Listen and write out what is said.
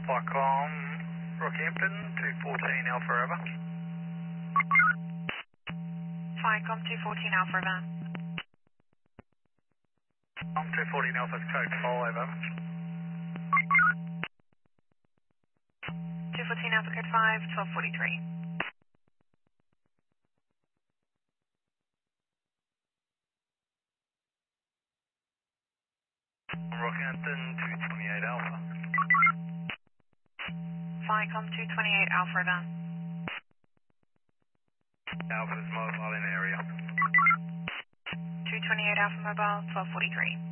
Flycom, Rockhampton, 214 Alpha Ever. Flycom 214 Alpha Ever. 214 Alpha's code 5 over. 214 Alpha code 5, 1243. Rockhampton, 228 Alpha. Flycom 228 Alpha Ever. Alpha's mobile in area. 228 Alpha Mobile, 1243.